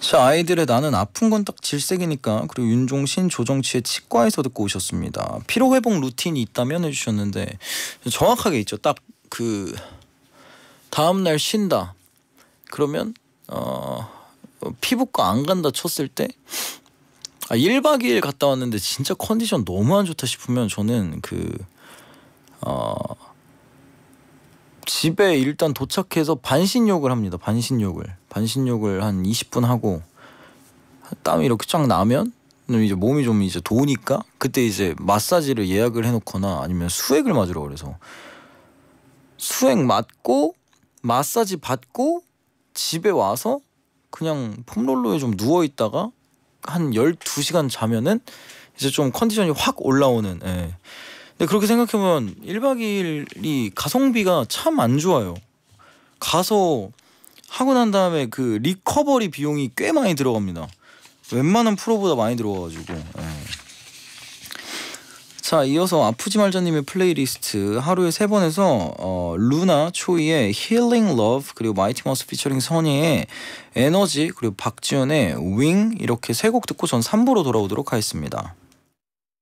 자, 아이들의 나는 아픈 건 딱 질색이니까. 그리고 윤종신 조정치의 치과에서 듣고 오셨습니다. 피로회복 루틴이 있다면 해주셨는데 정확하게 있죠. 딱 그 다음날 쉰다 그러면 피부과 안 간다 쳤을 때 1박 2일 갔다 왔는데 진짜 컨디션 너무 안 좋다 싶으면 저는 집에 일단 도착해서 반신욕을 합니다. 반신욕을 한 20분 하고 땀이 이렇게 쫙 나면 이제 몸이 좀 이제 도우니까 그때 이제 마사지를 예약을 해놓거나 아니면 수액을 맞으러 그래서 수액 맞고 마사지 받고 집에 와서 그냥 폼롤러에 좀 누워있다가 한 12시간 자면은 이제 좀 컨디션이 확 올라오는. 예. 근데 그렇게 생각해보면 1박 2일이 가성비가 참 안 좋아요. 가서 하고 난 다음에 그 리커버리 비용이 꽤 많이 들어갑니다. 웬만한 프로보다 많이 들어가가지고. 예. 자, 이어서 아프지 말자님의 플레이리스트 하루에 3번에서 루나 초이의 Healing Love 그리고 마이티마우스 피처링 선예의 에너지 그리고 박지현의 윙 이렇게 3곡 듣고 전 3부로 돌아오도록 하겠습니다.